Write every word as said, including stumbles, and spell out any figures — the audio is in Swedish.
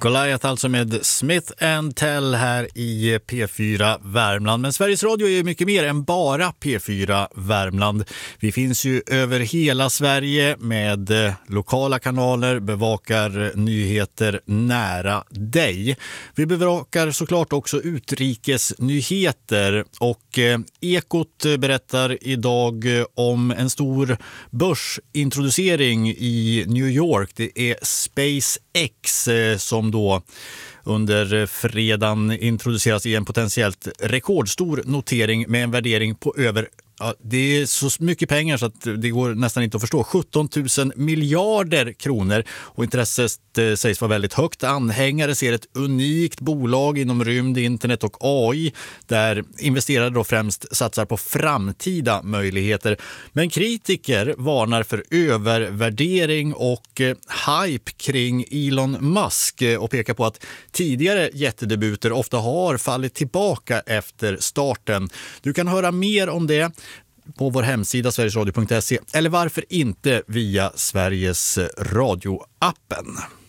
Goliath alltså med Smith and Tell här i P fyra Värmland. Men Sveriges Radio är ju mycket mer än bara P fyra Värmland. Vi finns ju över hela Sverige med lokala kanaler, bevakar nyheter nära dig. Vi bevakar såklart också utrikes nyheter och Ekot berättar idag om en stor börsintroducering i New York. Det är SpaceX som då under fredagen introduceras i en potentiellt rekordstor notering med en värdering på över, ja, det är så mycket pengar så att det går nästan inte att förstå, sjutton tusen miljarder kronor, och intresset eh, sägs vara väldigt högt. Anhängare ser ett unikt bolag inom rymd, internet och A I där investerare då främst satsar på framtida möjligheter. Men kritiker varnar för övervärdering och eh, hype kring Elon Musk eh, och pekar på att tidigare jättedebuter ofta har fallit tillbaka efter starten. Du kan höra mer om det på vår hemsida sverigesradio punkt se eller varför inte via Sveriges Radio-appen.